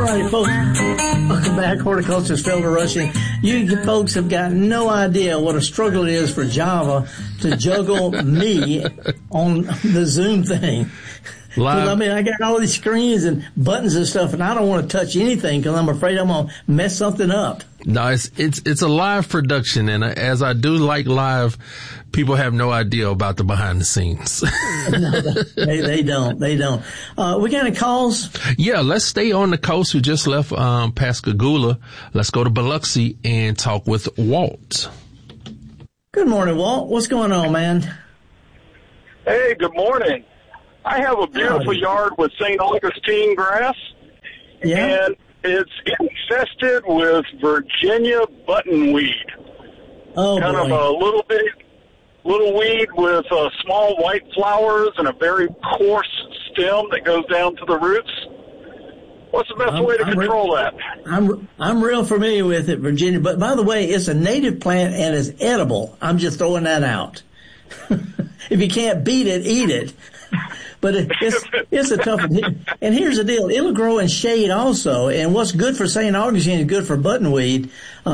right, folks. Welcome back. Horticulturist Felder Rushing. You folks have got no idea what a struggle it is for Java to juggle me on the Zoom thing. Because, I mean, I got all these screens and buttons and stuff, and I don't want to touch anything because I'm afraid I'm going to mess something up. No, it's a live production, and as I do like live, people have no idea about the behind the scenes. No, they don't. We got any calls? Yeah, let's stay on the coast. We just left Pascagoula. Let's go to Biloxi and talk with Walt. Good morning, Walt. What's going on, man? Hey, good morning. I have a beautiful yard with St. Augustine grass, and it's infested with Virginia buttonweed. Oh, kind of a little weed with small white flowers and a very coarse stem that goes down to the roots. What's the best way to control that? I'm real familiar with it, Virginia. But by the way, it's a native plant and it's edible. I'm just throwing that out. If you can't beat it, eat it. But it's a tough one. And here's the deal. It'll grow in shade also. And what's good for St. Augustine is good for buttonweed.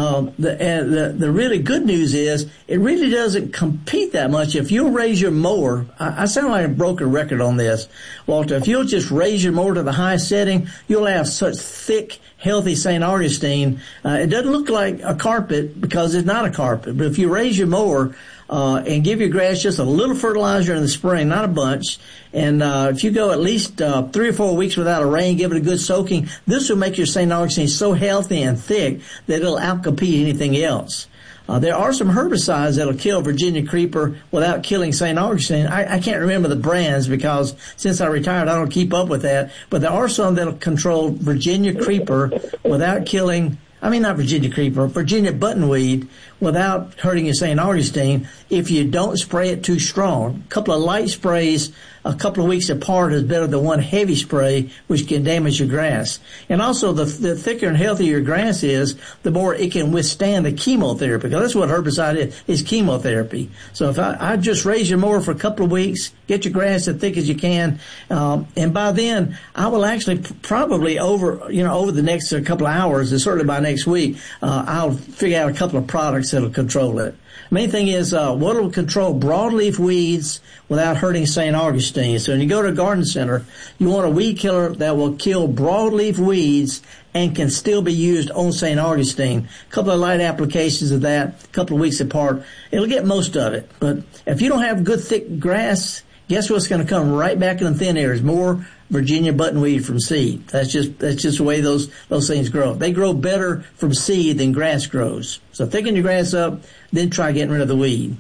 The really good news is it really doesn't compete that much. If you'll raise your mower, I sound like a broken record on this, Walter. If you'll just raise your mower to the highest setting, you'll have such thick, healthy St. Augustine. It doesn't look like a carpet because it's not a carpet. But if you raise your mower, and give your grass just a little fertilizer in the spring, not a bunch. And if you go at least 3 or 4 weeks without a rain, give it a good soaking, this will make your St. Augustine so healthy and thick that it'll outcompete anything else. There are some herbicides that'll kill Virginia creeper without killing St. Augustine. I can't remember the brands because since I retired, I don't keep up with that. But there are some that'll control Virginia creeper without killing not Virginia creeper, Virginia buttonweed without hurting your St. Augustine if you don't spray it too strong. A couple of light sprays a couple of weeks apart is better than one heavy spray, which can damage your grass. And also, the thicker and healthier your grass is, the more it can withstand the chemotherapy. Because that's what herbicide is chemotherapy. So if I just raise your mower for a couple of weeks, get your grass as thick as you can, and by then, I will actually probably over the next couple of hours, and certainly by next week, I'll figure out a couple of products that'll control it. Main thing is what will control broadleaf weeds without hurting St. Augustine. So when you go to a garden center, you want a weed killer that will kill broadleaf weeds and can still be used on St. Augustine. A couple of light applications of that, a couple of weeks apart. It'll get most of it. But if you don't have good thick grass, guess what's going to come right back in the thin areas? More Virginia buttonweed from seed. That's just the way those things grow. They grow better from seed than grass grows. So thicken your grass up, then try getting rid of the weed.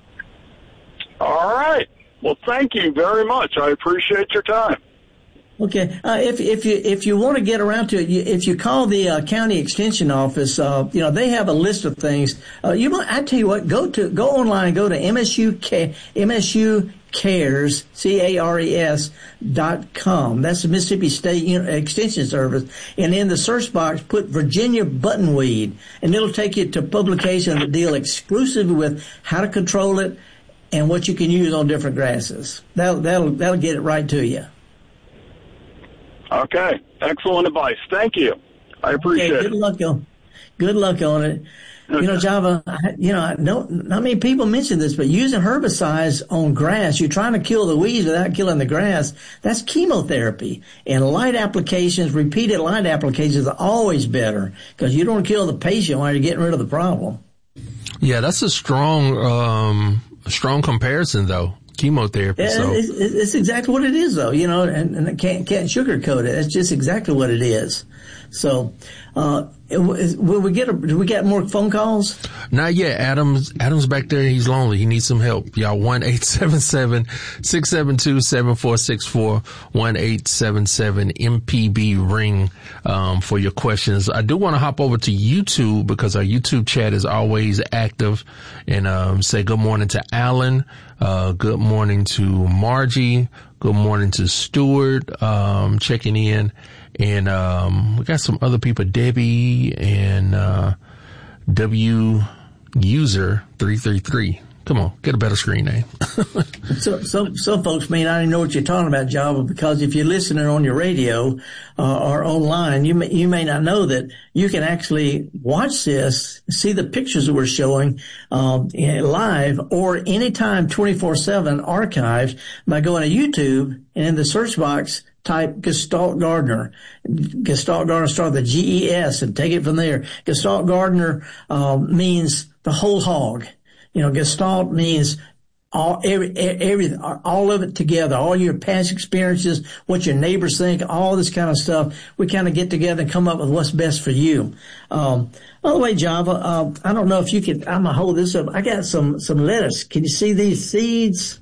All right. Well, thank you very much. I appreciate your time. Okay. If you want to get around to it, if you call the county extension office, they have a list of things. I tell you what, go online, go to MSU Cares, CARES.com. That's the Mississippi State Extension Service. And in the search box, put Virginia buttonweed, and it'll take you to publications that deal exclusively with how to control it and what you can use on different grasses. That'll get it right to you. Okay. Excellent advice. Thank you. I appreciate it. Good luck on it. Okay. Java, not many people mention this, but using herbicides on grass, you're trying to kill the weeds without killing the grass. That's chemotherapy. And repeated light applications are always better because you don't kill the patient while you're getting rid of the problem. Yeah, that's a strong comparison though. Chemotherapy. Yeah, so it's exactly what it is, though. And I can't sugarcoat it. It's just exactly what it is. So, will we get more phone calls? Not yet. Adam's back there. He's lonely. He needs some help. Y'all 1-877-672-7464, 1-877-MPB-RING, for your questions. I do want to hop over to YouTube because our YouTube chat is always active and, say good morning to Alan. Good morning to Margie. Good morning to Stuart, checking in. And, we got some other people, Debbie and, W User 333. Come on, get a better screen name. So some folks may not even know what you're talking about, Java, because if you're listening on your radio or online, you may not know that you can actually watch this, see the pictures that we're showing live or anytime 24/7 archived by going to YouTube and in the search box type Gestalt Gardener. Gestalt Gardener, start with the GES and take it from there. Gestalt Gardener means the whole hog. You know, Gestalt means all of it together, all your past experiences, what your neighbors think, all this kind of stuff. We kind of get together and come up with what's best for you. By the way, Java, I don't know if you could, I'm going to hold this up. I got some lettuce. Can you see these seeds?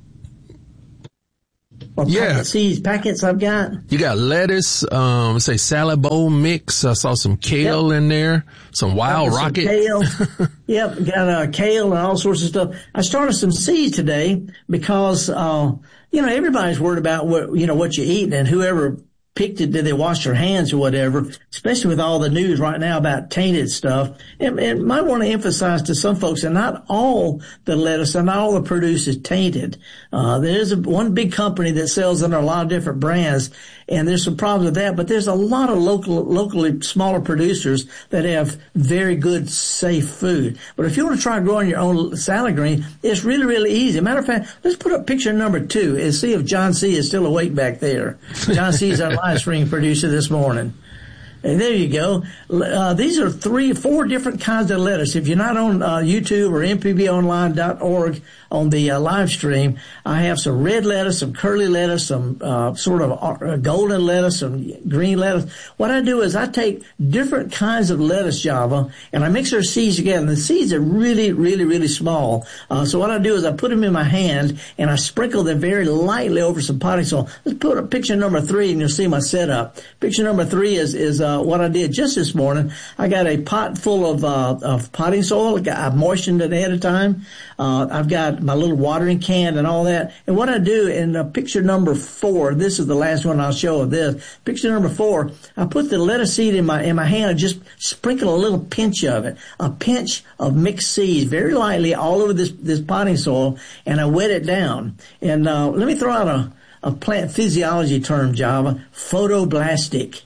Or seeds packets I've got. You got lettuce, say salad bowl mix. I saw some kale in there, some wild rocket. Kale. Yep, got kale and all sorts of stuff. I started some seeds today because everybody's worried about what you eat, and whoever picked it, did they wash their hands or whatever, especially with all the news right now about tainted stuff. And might want to emphasize to some folks that not all the lettuce and not all the produce is tainted. There's one big company that sells under a lot of different brands, and there's some problems with that, but there's a lot of locally smaller producers that have very good, safe food. But if you want to try growing your own salad green, it's really, really easy. Matter of fact, let's put up picture number 2 and see if John C. is still awake back there. John C. is our live stream producer this morning. And there you go. These are 4 different kinds of lettuce. If you're not on YouTube or mpbonline.org on the live stream, I have some red lettuce, some curly lettuce, some sort of golden lettuce, some green lettuce. What I do is I take different kinds of lettuce, Java, and I mix their seeds together. And the seeds are really, really, really small. So what I do is I put them in my hand and I sprinkle them very lightly over some potting soil. Let's put up picture number 3 and you'll see my setup. Picture number 3 is what I did just this morning. I got a pot full of potting soil. I've moistened it ahead of time. I've got my little watering can and all that. And what I do in picture number 4, this is the last one I'll show of this. Picture number 4, I put the lettuce seed in my hand and just sprinkle a little pinch of it, a pinch of mixed seeds, very lightly all over this potting soil, and I wet it down. And let me throw out a plant physiology term, Java: photoblastic.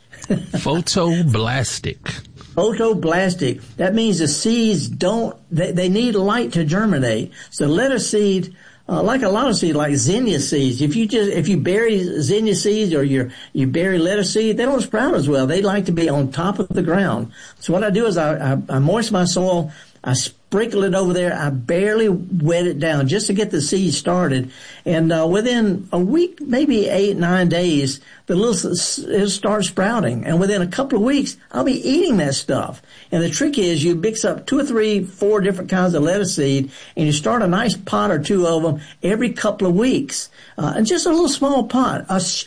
Photoblastic. Photoblastic. That means the seeds they need light to germinate. So lettuce seed, like a lot of seeds, like zinnia seeds, if you bury zinnia seeds or you bury lettuce seed, they don't sprout as well. They like to be on top of the ground. So what I do is I moisten my soil, I sprinkle it over there. I barely wet it down just to get the seeds started. And within a week, maybe 8-9 days, it'll start sprouting. And within a couple of weeks, I'll be eating that stuff. And the trick is you mix up 2 or 3, 4 different kinds of lettuce seed, and you start a nice pot or 2 of them every couple of weeks. And just a little small pot,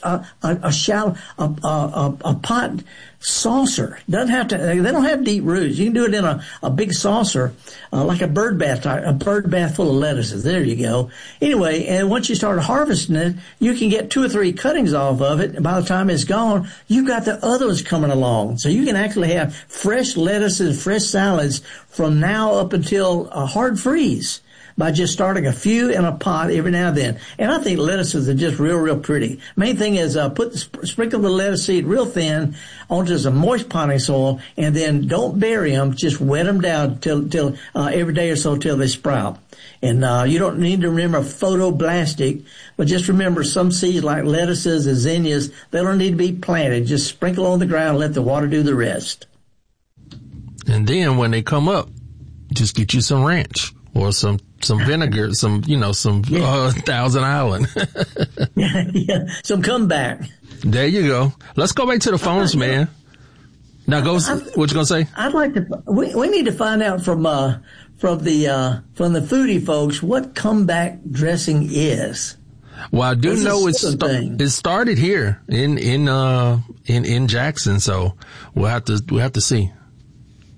a shallow, a pot saucer. Doesn't have to. They don't have deep roots. You can do it in a big saucer, like a bird bath full of lettuces. There you go. Anyway, and once you start harvesting it, you can get 2 or 3 cuttings off of it. And by the time it's gone, you've got the others coming along. So you can actually have fresh lettuces, fresh salads from now up until a hard freeze, by just starting a few in a pot every now and then. And I think lettuces are just real, real pretty. Main thing is sprinkle the lettuce seed real thin onto some moist potting soil, and then don't bury them. Just wet them down till every day or so till they sprout. And you don't need to remember photoblastic, but just remember some seeds like lettuces and zinnias, they don't need to be planted. Just sprinkle on the ground and let the water do the rest. And then when they come up, just get you some ranch. Or some vinegar, some Thousand Island. yeah, some comeback. There you go. Let's go back to the phones, man. Now what you gonna say? I'd like to, we need to find out from the foodie folks what comeback dressing is. Well, I do know it started here in Jackson, so we'll have to see.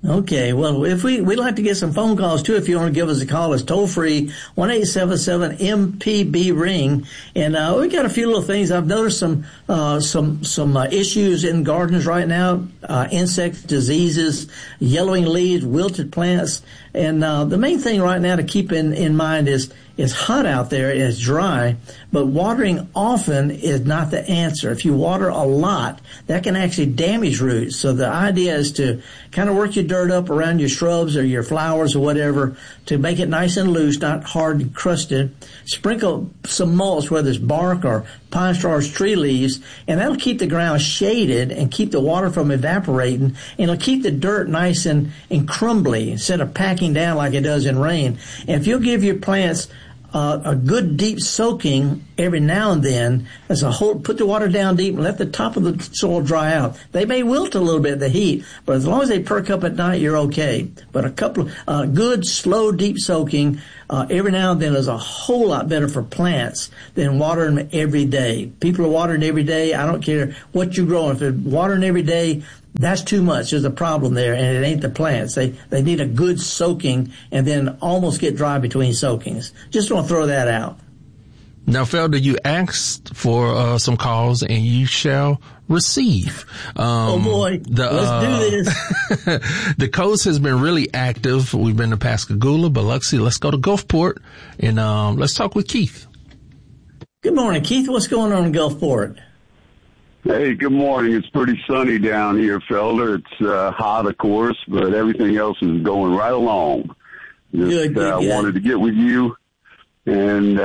Okay. Well, if we'd like to get some phone calls too, if you want to give us a call, it's toll free, 1-877-MPB-RING. And, we got a few little things. I've noticed some issues in gardens right now, insect diseases, yellowing leaves, wilted plants. And, the main thing right now to keep in mind is it's hot out there, it's dry, but watering often is not the answer. If you water a lot, that can actually damage roots. So the idea is to kind of work your dirt up around your shrubs or your flowers or whatever to make it nice and loose, not hard and crusted. Sprinkle some mulch, whether it's bark or pine straws, tree leaves, and that'll keep the ground shaded and keep the water from evaporating, and it'll keep the dirt nice and crumbly instead of packing down like it does in rain. And if you'll give your plants a good deep soaking every now and then, put the water down deep and let the top of the soil dry out. They may wilt a little bit in the heat, but as long as they perk up at night, you're okay. But a couple of good, slow, deep soaking every now and then is a whole lot better for plants than watering them every day. People are watering every day. I don't care what you're growing. If they're watering every day, that's too much. There's a problem there, and it ain't the plants. They need a good soaking and then almost get dry between soakings. Just want to throw that out. Now, Felder, you asked for some calls, and you shall receive. Oh, boy. Let's do this. The coast has been really active. We've been to Pascagoula, Biloxi. Let's go to Gulfport, and let's talk with Keith. Good morning, Keith. What's going on in Gulfport? Hey, good morning. It's pretty sunny down here, Felder. It's hot, of course, but everything else is going right along. Good. Wanted to get with you, and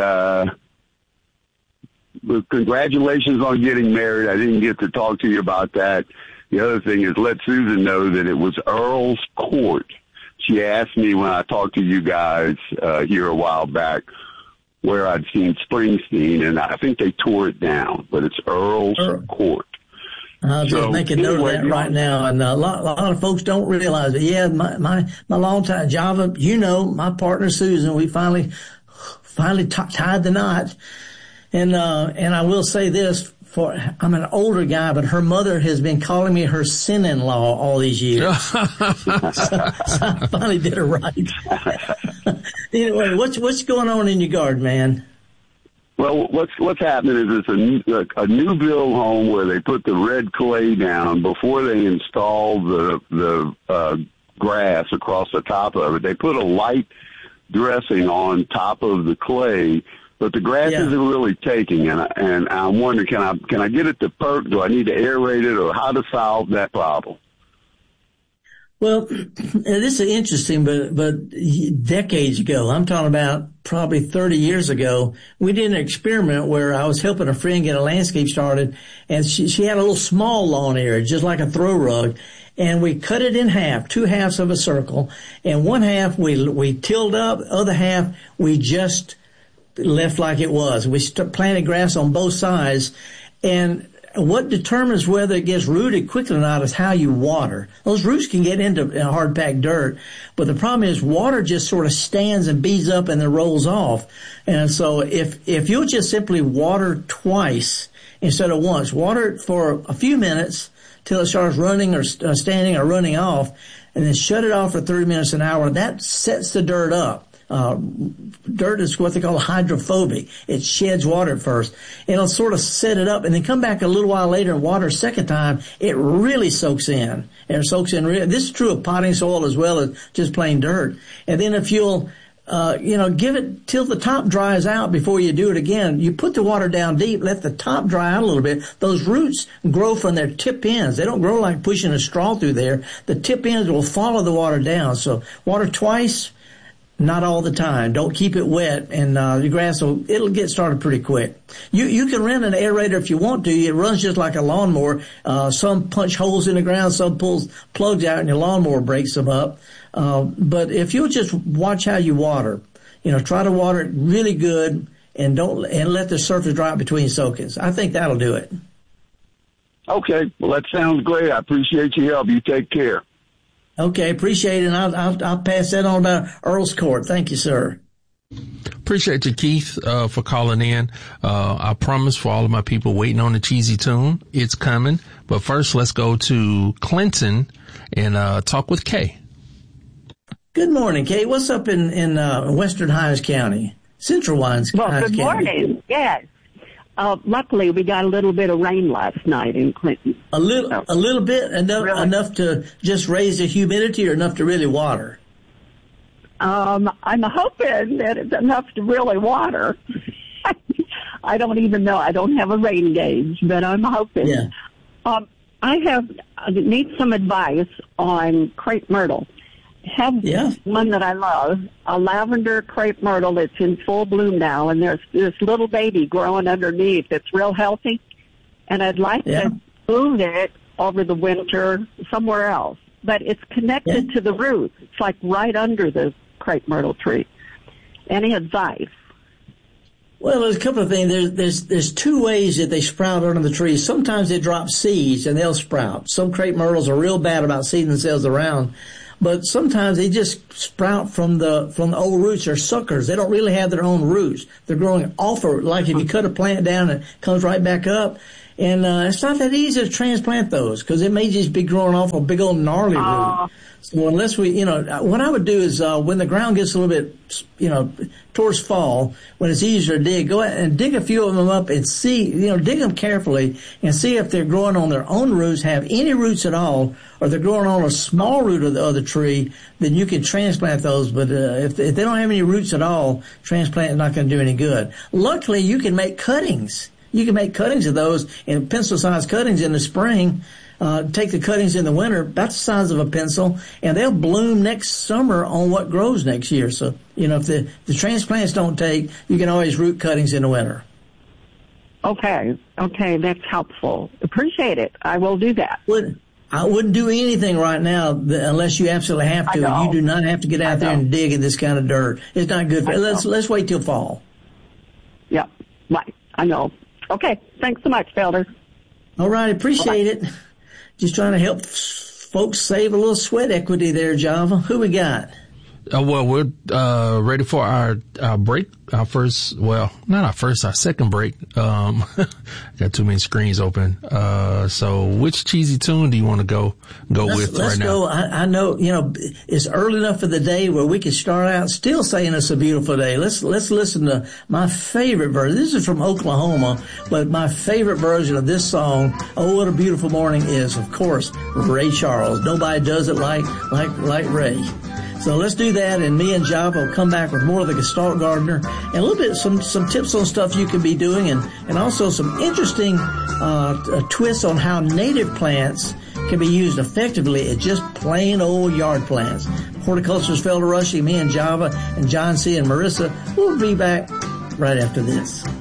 congratulations on getting married. I didn't get to talk to you about that. The other thing is let Susan know that it was Earl's Court. She asked me when I talked to you guys here a while back where I'd seen Springsteen, and I think they tore it down, but it's Earl's Court. I'll just make a note of that right now, and a lot of folks don't realize it. Yeah, my longtime Java, my partner Susan, we finally tied the knot, and I will say this. I'm an older guy, but her mother has been calling me her sin-in-law all these years. so I finally did her right. Anyway, what's going on in your garden, man? Well, what's happening is it's a new build home where they put the red clay down before they install the grass across the top of it. They put a light dressing on top of the clay. But the grass isn't really taking, and I'm wondering, can I get it to perk? Do I need to aerate it, or how to solve that problem? Well, this is interesting, but decades ago, I'm talking about probably 30 years ago, we did an experiment where I was helping a friend get a landscape started, and she had a little small lawn area, just like a throw rug, and we cut it in half, two halves of a circle, and one half we tilled up, the other half we just left like it was. We planted grass on both sides, and what determines whether it gets rooted quickly or not is how you water. Those roots can get into hard-packed dirt, but the problem is water just sort of stands and beads up and then rolls off. And so if you'll just simply water twice instead of once, water it for a few minutes till it starts running or standing or running off, and then shut it off for 30 minutes, an hour, that sets the dirt up. Dirt is what they call hydrophobic. It sheds water at first. It'll sort of set it up and then come back a little while later and water a second time. It really soaks in. And it soaks in. This is true of potting soil as well as just plain dirt. And then if you'll, give it till the top dries out before you do it again. You put the water down deep, let the top dry out a little bit. Those roots grow from their tip ends. They don't grow like pushing a straw through there. The tip ends will follow the water down. So water twice. Not all the time. Don't keep it wet, and the grass it'll get started pretty quick. You can rent an aerator if you want to. It runs just like a lawnmower. Some punch holes in the ground, some pulls plugs out, and your lawnmower breaks them up. But if you'll just watch how you water, try to water it really good, and let the surface dry out between soakings. I think that'll do it. Okay, well that sounds great. I appreciate your help. You take care. Okay, appreciate it, and I'll pass that on about Earl's Court. Thank you, sir. Appreciate you, Keith, for calling in. I promise for all of my people waiting on the cheesy tune, it's coming. But first, let's go to Clinton and talk with Kay. Good morning, Kate. What's up in Western Hinds County? Central Hinds County. Well, good morning. Yes. Luckily, we got a little bit of rain last night in Clinton. A little bit, enough to just raise the humidity, or enough to really water? I'm hoping that it's enough to really water. I don't even know. I don't have a rain gauge, but I'm hoping. Yeah. I need some advice on crepe myrtle. Have one that I love, a lavender crepe myrtle that's in full bloom now, and there's this little baby growing underneath that's real healthy, and I'd like to move it over the winter somewhere else. But it's connected to the root. It's like right under the crepe myrtle tree. Any advice? Well, there's a couple of things. There's two ways that they sprout under the trees. Sometimes they drop seeds and they'll sprout. Some crepe myrtles are real bad about seeding themselves around. But sometimes they just sprout from the old roots. They're suckers. They don't really have their own roots. They're growing off of, like if you cut a plant down, it comes right back up. And it's not that easy to transplant those, because it may just be growing off a big old gnarly root. So unless we, what I would do is when the ground gets a little bit, towards fall, when it's easier to dig, go ahead and dig a few of them up and see, dig them carefully and see if they're growing on their own roots, have any roots at all, or they're growing on a small root of the other tree, then you can transplant those. But if they don't have any roots at all, transplant is not going to do any good. Luckily, you can make cuttings. You can make cuttings of those, and pencil-sized cuttings in the spring. Take the cuttings in the winter, about the size of a pencil, and they'll bloom next summer on what grows next year. So, if the transplants don't take, you can always root cuttings in the winter. Okay, that's helpful. Appreciate it. I will do that. I wouldn't do anything right now unless you absolutely have to. You do not have to get out there and dig in this kind of dirt. It's not good. Let's wait till fall. Yep, right. I know. Okay, thanks so much, Felder. All right, appreciate it. Just trying to help folks save a little sweat equity there, Java. Who we got? Well, we're ready for our break. Our second break. Got too many screens open. So which cheesy tune do you want to go with right now? Let's go. I know, it's early enough for the day where we can start out still saying it's a beautiful day. Let's listen to my favorite version. This is from Oklahoma, but my favorite version of this song, Oh, What a Beautiful Morning, is, of course, Ray Charles. Nobody does it like Ray. So let's do that, and me and Java will come back with more of the Gestalt Gardener and a little bit some tips on stuff you can be doing, and also some interesting twists on how native plants can be used effectively as just plain old yard plants. Horticulturist Felder Rushing, me and Java, and John C. and Marissa. We'll be back right after this.